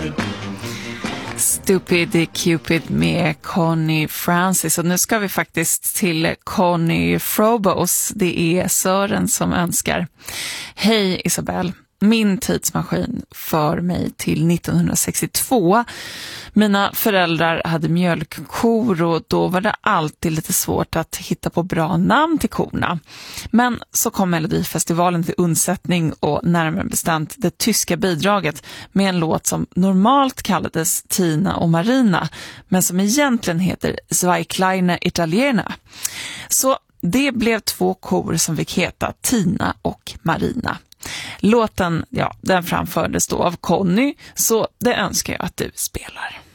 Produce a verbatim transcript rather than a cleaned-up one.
Stupid Cupid med Connie Francis. Och nu ska vi faktiskt till Connie Frobos. Det är Sören som önskar. Hej Isabelle. Min tidsmaskin för mig till nittonhundrasextiotvå. Mina föräldrar hade mjölkkor och då var det alltid lite svårt att hitta på bra namn till korna. Men så kom Melodifestivalen till undsättning och närmare bestämt det tyska bidraget med en låt som normalt kallades Tina och Marina men som egentligen heter Zwei kleine Italiener. Så det blev två kor som fick heta Tina och Marina. Låten, ja, den framfördes då av Conny, så det önskar jag att du spelar.